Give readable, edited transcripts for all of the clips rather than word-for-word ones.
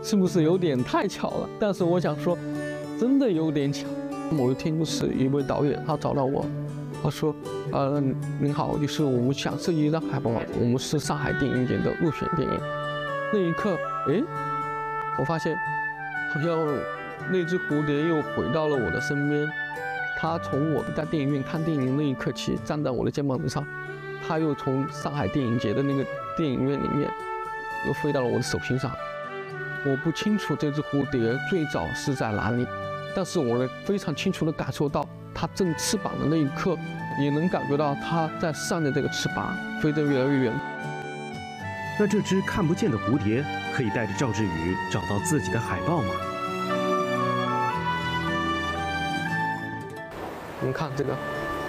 是不是有点太巧了？但是我想说，真的有点巧。某一天就是一位导演，他找到我，他说，您好，就是我们想设计一张海报，我们是上海电影节的入选电影。那一刻，哎，我发现好像那只蝴蝶又回到了我的身边。他从我在电影院看电影那一刻起，站在我的肩膀之上，他又从上海电影节的那个电影院里面，又飞到了我的手心上。我不清楚这只蝴蝶最早是在哪里，但是我能非常清楚地感受到它振翅膀的那一刻，也能感觉到它在扇着这个翅膀飞得越来越远。 那这只看不见的蝴蝶可以带着赵志宇找到自己的海报吗？ 你们看这个，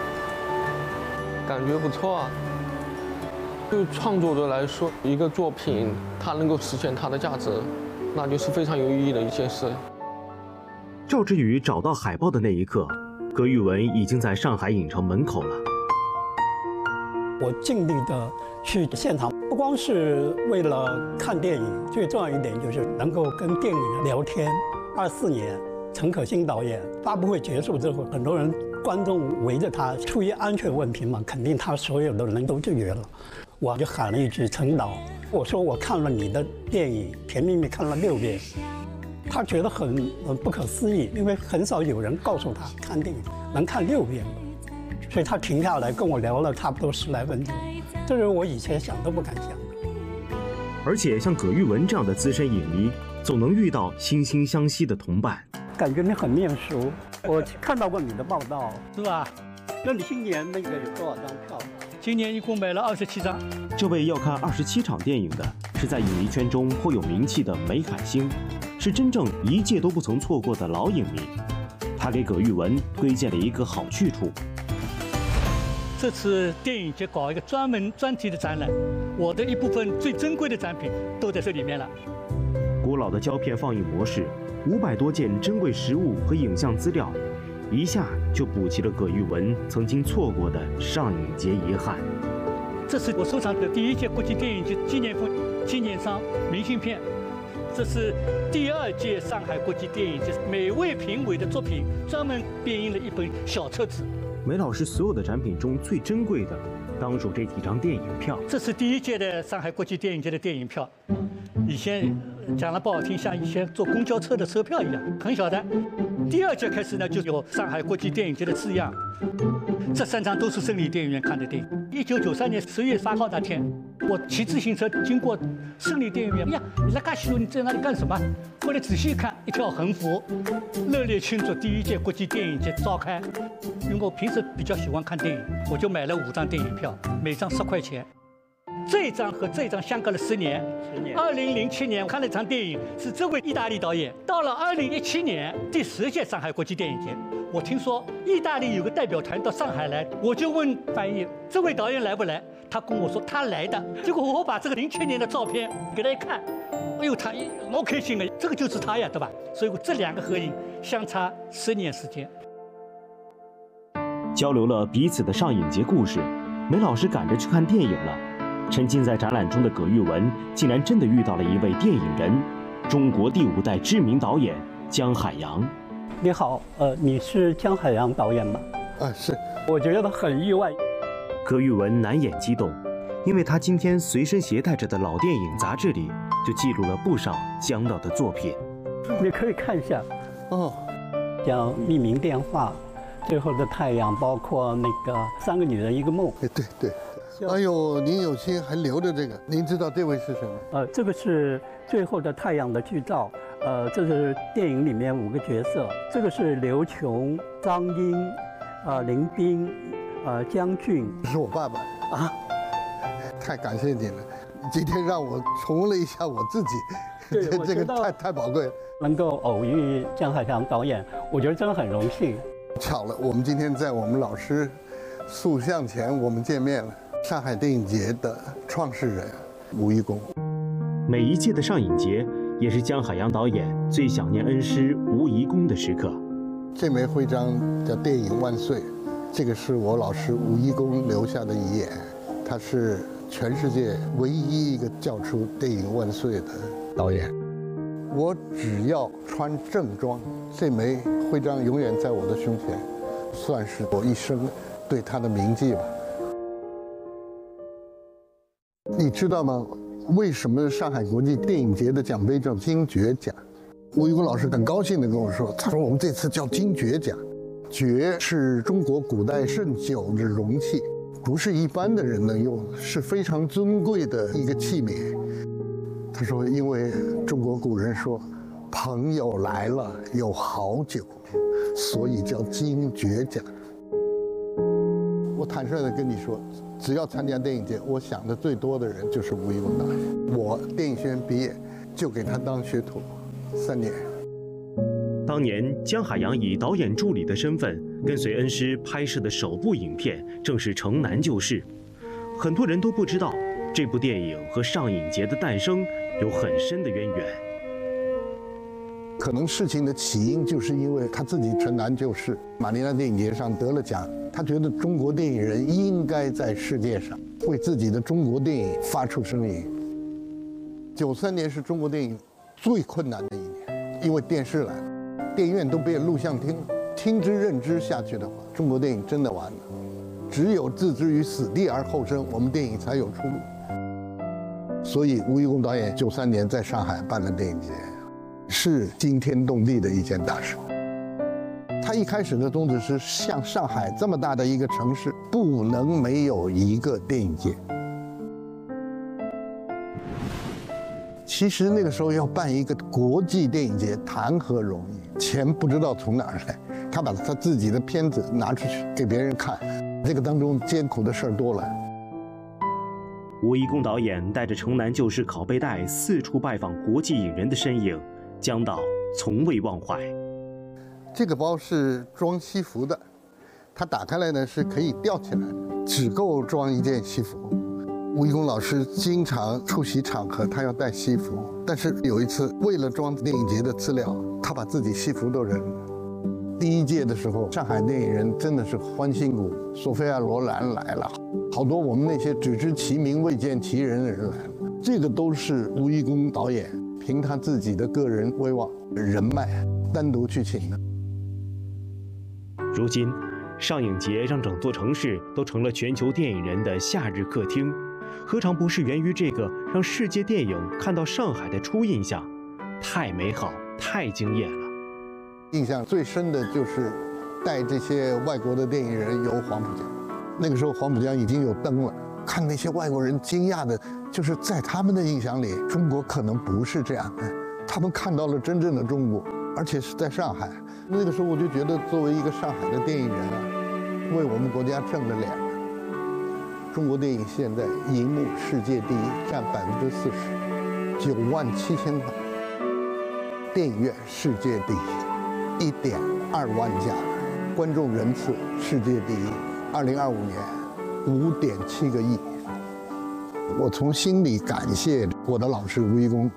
感觉不错啊。对创作者来说，一个作品它能够实现它的价值，那就是非常有意义的一件事。 赵志宇找到海报的那一刻，葛宇文已经在上海影城门口了。 我尽力的去现场，不光是为了看电影，最重要一点就是能够跟电影人聊天。24年，陈可辛导演发布会结束之后，很多人观众围着他，出于安全问题嘛，肯定他所有的人都拒绝了。我就喊了一句：“陈导，我说我看了你的电影《甜蜜蜜》看了6遍。”他觉得很不可思议，因为很少有人告诉他看电影能看6遍的，所以他停下来跟我聊了差不多10来分钟，这是我以前想都不敢想的。 而且像葛玉文这样的资深影迷，总能遇到惺惺相惜的同伴， 感觉你很面熟，我看到过你的报道， 是吧？ 那你今年那个有多少张票？ 今年一共买了27张。 这位要看27场电影的，是在影迷圈中颇有名气的梅海星，是真正一届都不曾错过的老影迷。他给葛玉文推荐了一个好去处。 这次电影节搞一个专题的展览，我的一部分最珍贵的展品都在这里面了。 古老的胶片放映模式，500多件珍贵实物和影像资料，一下就补齐了葛玉文曾经错过的上影节遗憾。 这是我收藏的第1届国际电影节纪念封、纪念章、明信片。这是第2届上海国际电影节每位评委的作品专门编印了一本小册子。 梅老师所有的展品中最珍贵的，当属这几张电影票。 这是第1届的上海国际电影节的电影票，以前讲了不好听，像以前坐公交车的车票一样，很小的。第2届开始呢，就有上海国际电影节的字样。这3张都是胜利电影院看的电影。1993年10月8号那天，我骑自行车经过胜利电影院，呀，你那嘎西路，你在那里干什么？后来仔细一看，一条横幅，热烈庆祝第1届国际电影节召开。因为我平时比较喜欢看电影，我就买了5张电影票，每张10块钱。这张和这张相隔了10年。2007年我看了一场电影，是这位意大利导演。到了2017年第10届上海国际电影节，我听说意大利有个代表团到上海来，我就问翻译这位导演来不来，他跟我说他来的。结果我把这个07年的照片给他一看，哎呦，他老开心了，这个就是他呀，对吧？所以我这2个合影相差10年时间。 交流了彼此的上影节故事，梅老师赶着去看电影了。沉浸在展览中的葛玉文，竟然真的遇到了一位电影人，中国第5代知名导演姜海洋。 你好，你是姜海洋导演吗？ 是。 我觉得很意外。 葛玉文难掩激动，因为他今天随身携带着的老电影杂志里，就记录了不少姜导的作品。 你可以看一下，像《匿名电话》、《最后的太阳》，包括那个《3个女人一个梦》。 对。哎呦，您有心还留着这个，您知道这位是什么？ 这个是《最后的太阳》的剧照，这是电影里面5个角色，这个是刘琼、张英、林彬、姜俊。 这是我爸爸啊，太感谢你了，今天让我重温了一下我自己，这个太宝贵了。 能够偶遇姜海洋导演，我觉得真的很荣幸。 巧了，我们今天在我们老师塑像前我们见面了。上海电影节的创始人吴贻弓。 每一届的上影节也是姜海洋导演最想念恩师吴贻弓的时刻。 这枚徽章叫“电影万岁”，这个是我老师吴贻弓留下的遗言。他是全世界唯一一个叫出“电影万岁”的导演。 我只要穿正装，这枚徽章永远在我的胸前，算是我一生对他的铭记吧。你知道吗？为什么上海国际电影节的奖杯叫金爵奖？吴玉公老师很高兴地跟我说，他说我们这次叫金爵奖，爵是中国古代盛酒的容器，不是一般的人能用，是非常尊贵的一个器皿。他说，因为中国古人说，朋友来了有好酒，所以叫金爵奖。我坦率地跟你说，只要参加电影节，我想的最多的人就是吴玉公导演。我电影学院毕业，就给他当学徒3年。 当年姜海洋以导演助理的身份跟随恩师拍摄的首部影片正是《城南旧事》，很多人都不知道这部电影和上影节的诞生有很深的渊源。 可能事情的起因就是因为他自己城南旧事，马尼拉电影节上得了奖，他觉得中国电影人应该在世界上为自己的中国电影发出声音。93年是中国电影最困难的一年，因为电视来了，电影院都变录像厅了，听之任之下去的话，中国电影真的完了。只有置之于死地而后生，我们电影才有出路。所以吴玉公导演93年在上海办了电影节，是惊天动地的一件大事。他一开始的宗旨是，像上海这么大的一个城市，不能没有一个电影节。其实那个时候要办一个国际电影节，谈何容易？钱不知道从哪儿来，他把他自己的片子拿出去给别人看，这个当中艰苦的事儿多了。 吴一公导演带着《城南旧事》拷贝带四处拜访国际影人的身影，姜导从未忘怀。 这个包是装西服的，它打开来呢是可以吊起来的，只够装一件西服。吴一公老师经常出席场合，他要带西服，但是有一次为了装电影节的资料，他把自己西服都扔了。第1届的时候，上海电影人真的是欢欣鼓舞，索菲亚·罗兰来了，好多我们那些只知其名未见其人的人来了。这个都是吴一公导演凭他自己的个人威望、人脉单独去请的。 如今，上影节让整座城市都成了全球电影人的夏日客厅，何尝不是源于这个让世界电影看到上海的初印象？太美好，太惊艳了。 印象最深的就是带这些外国的电影人游黄浦江，那个时候黄浦江已经有灯了，看那些外国人惊讶的，就是在他们的印象里，中国可能不是这样的，他们看到了真正的中国，而且是在上海。那个时候我就觉得，作为一个上海的电影人啊，为我们国家挣了脸。中国电影现在银幕世界第一，占40%，97000台；电影院世界第一，1.2万家；观众人次世界第一，2025年5.7个亿。我从心里感谢我的老师吴一公。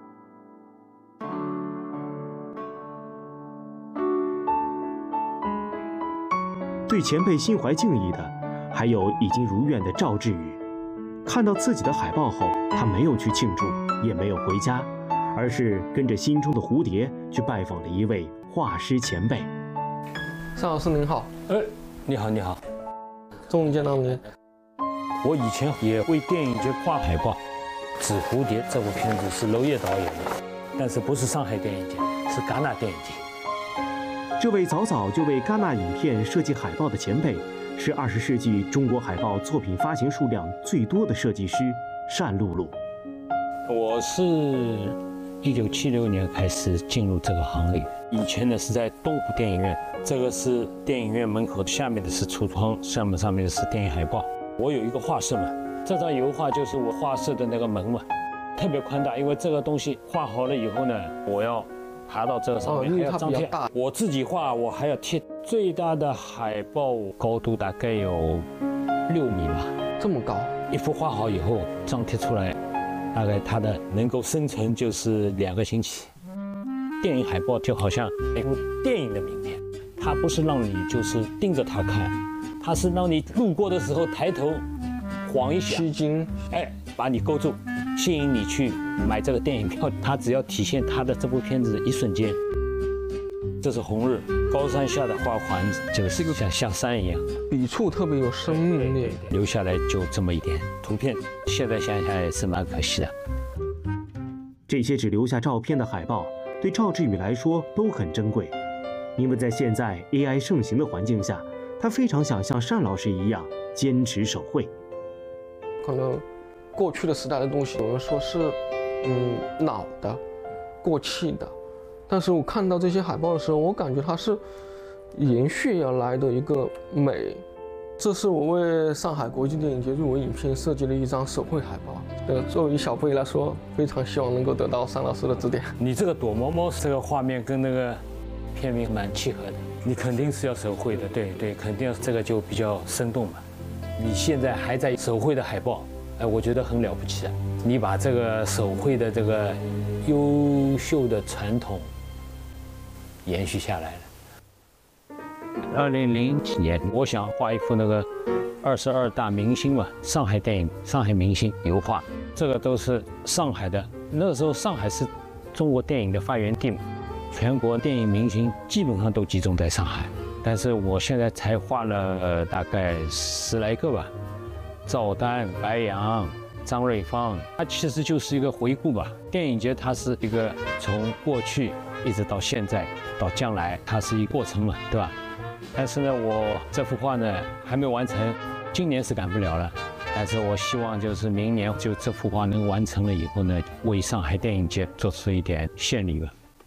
对前辈心怀敬意的，还有已经如愿的赵志宇。看到自己的海报后，他没有去庆祝，也没有回家，而是跟着心中的蝴蝶去拜访了一位画师前辈。 尚老师您好。 你好，你好。 终于见到您。 我以前也为电影节画海报，《纸蝴蝶》这部片子是娄烨导演的，但是不是上海电影节，是戛纳电影节。 这位早早就为戛纳影片设计海报的前辈，是20世纪中国海报作品发行数量最多的设计师单露露。 我是1976年开始进入这个行业，以前呢是在东湖电影院，这个是电影院门口，下面的是橱窗，上面的是电影海报。我有一个画室嘛，这张油画就是我画室的那个门嘛，特别宽大，因为这个东西画好了以后呢，我要爬到这个上面，还要张贴。我自己画，我还要贴。最大的海报高度大概有6米吧， 这么高。 一幅画好以后，张贴出来，大概它的能够生成就是2个星期。电影海报就好像一部电影的名片，它不是让你就是盯着它看，它是让你路过的时候抬头晃一下， 吸睛， 把你勾住， 吸引你去买这个电影票，它只要体现它的这部片子的一瞬间。这是红日，高山下的花环，这个是个像山一样， 笔触特别有生命力， 留下来就这么一点图片，现在想想也是蛮可惜的。 这些只留下照片的海报，对赵志宇来说都很珍贵，因为在现在 AI 盛行的环境下，他非常想像单老师一样坚持手绘。 可能过去的时代的东西，我们说是老的、过气的。但是我看到这些海报的时候，我感觉它是延续而来的一个美。这是我为上海国际电影节入围影片设计的一张手绘海报。作为小贝来说，非常希望能够得到单老师的指点。 你这个躲猫猫这个画面跟那个片名蛮契合的，你肯定是要手绘的，对，肯定这个就比较生动嘛。你现在还在手绘的海报，我觉得很了不起的。你把这个手绘的这个优秀的传统延续下来了。2007几年，我想画一幅那个22大明星嘛，上海电影、上海明星油画，这个都是上海的。那个时候上海是中国电影的发源地嘛，全国电影明星基本上都集中在上海。但是我现在才画了大概10来个吧，赵丹、白杨、张瑞芳，它其实就是一个回顾吧。电影节它是一个从过去一直到现在到将来，它是一个过程嘛，对吧？但是呢，我这幅画呢还没完成，今年是赶不了了。但是我希望就是明年就这幅画能完成了以后呢，为上海电影节做出一点献礼吧。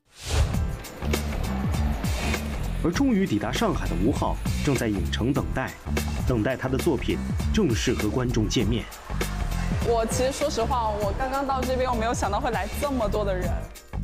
而终于抵达上海的吴昊正在影城等待他的作品正式和观众见面。 我其实说实话，我刚刚到这边，我没有想到会来这么多的人。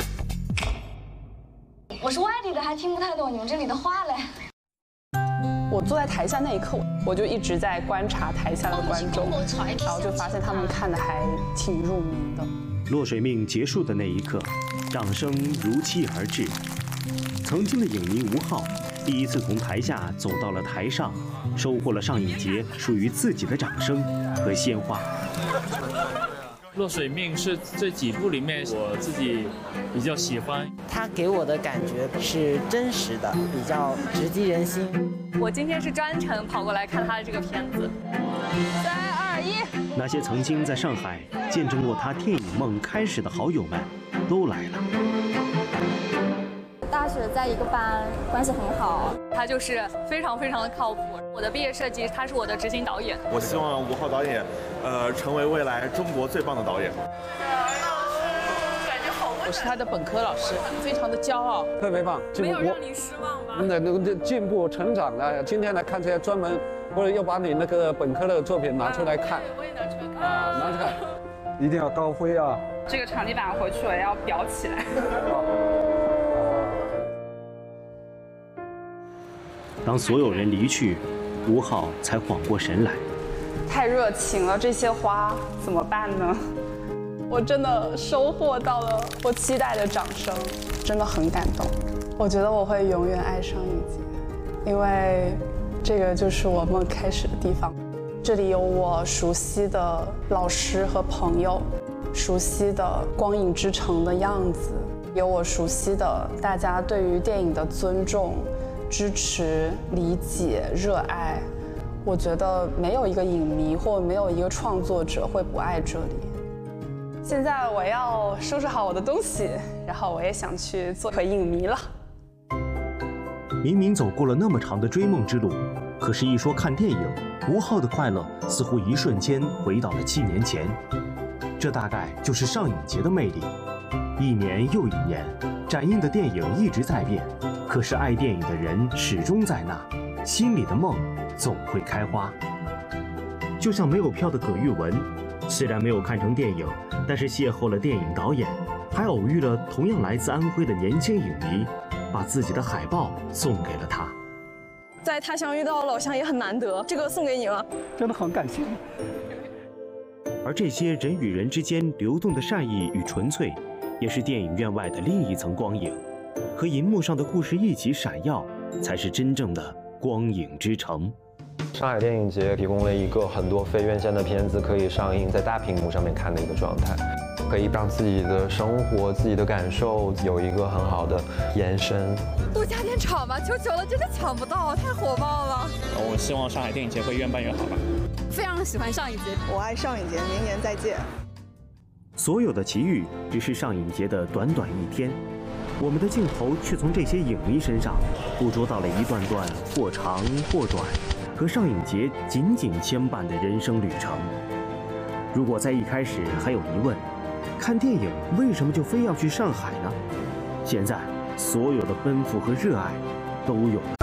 我是外地的，还听不太懂你们这里的话嘞。 我坐在台下那一刻，我就一直在观察台下的观众，然后就发现他们看的还挺入迷的。 落水命结束的那一刻，掌声如期而至。曾经的影迷吴昊第一次从台下走到了台上，收获了上影节属于自己的掌声和鲜花。 落水命是这几部里面我自己比较喜欢， 它给我的感觉是真实的，比较直击人心。 我今天是专程跑过来看他的这个片子。3、2、1。 那些曾经在上海见证过他电影梦开始的好友们都来了。 大学在一个班，关系很好。 他就是非常的靠谱。我的毕业设计，他是我的执行导演。 我希望吴昊导演，成为未来中国最棒的导演。 我是他的本科老师，非常的骄傲， 特别棒。 没有让你失望吗？ 那进步成长了。今天来看这些专门，或者又把你那个本科的作品拿出来看。 我也拿出来看。 拿出来，一定要高飞啊！ 这个场地板回去我要裱起来。 当所有人离去，吴昊才缓过神来。 太热情了，这些花怎么办呢？我真的收获到了我期待的掌声，真的很感动。我觉得我会永远爱上影节，因为这个就是我梦开始的地方。这里有我熟悉的老师和朋友，熟悉的光影之城的样子，有我熟悉的大家对于电影的尊重、支持、理解、热爱。我觉得没有一个影迷或没有一个创作者会不爱这里。现在我要收拾好我的东西，然后我也想去做回影迷了。 明明走过了那么长的追梦之路，可是一说看电影，吴昊的快乐似乎一瞬间回到了7年前。这大概就是上影节的魅力。1年又1年，展映的电影一直在变，可是爱电影的人始终在那，心里的梦总会开花。就像没有票的葛玉文，虽然没有看成电影，但是邂逅了电影导演，还偶遇了同样来自安徽的年轻影迷，把自己的海报送给了他。 在他乡遇到老乡也很难得，这个送给你了， 真的很感谢。 而这些人与人之间流动的善意与纯粹，也是电影院外的另一层光影，和银幕上的故事一起闪耀，才是真正的光影之城。 上海电影节提供了一个很多非院线的片子可以上映在大屏幕上面看的一个状态，可以让自己的生活、自己的感受有一个很好的延伸。 多加点场吧，求求了，真的抢不到，太火爆了。 我希望上海电影节会越办越好吧。 非常喜欢上影节， 我爱上影节，明年再见。 所有的奇遇只是上影节的短短一天，我们的镜头却从这些影迷身上捕捉到了一段段或长或短和上影节紧紧牵绊的人生旅程。如果在一开始还有疑问，看电影为什么就非要去上海呢？现在所有的奔赴和热爱都有了